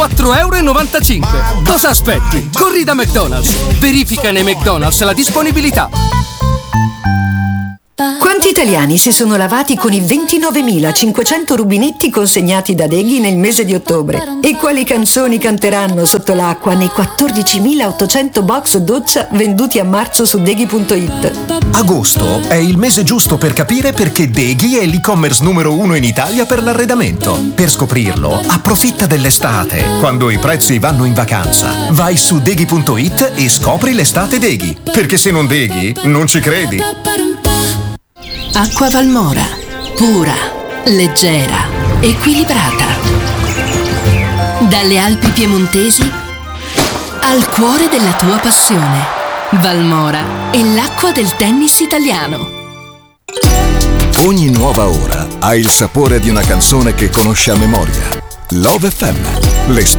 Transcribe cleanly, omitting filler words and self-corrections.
4,95 €. Cosa aspetti? Corri da McDonald's. Verifica nei McDonald's la disponibilità. Quanti italiani si sono lavati con i 29.500 rubinetti consegnati da Deghi nel mese di ottobre? E quali canzoni canteranno sotto l'acqua nei 14.800 box doccia venduti a marzo su Deghi.it? Agosto è il mese giusto per capire perché Deghi è l'e-commerce numero 1 in Italia per l'arredamento. Per scoprirlo, approfitta dell'estate, quando i prezzi vanno in vacanza. Vai su Deghi.it e scopri l'estate Deghi. Perché se non Deghi, non ci credi. Acqua Valmora, pura, leggera, equilibrata. Dalle Alpi piemontesi al cuore della tua passione. Valmora è l'acqua del tennis italiano. Ogni nuova ora ha il sapore di una canzone che conosci a memoria. Love FM, le storie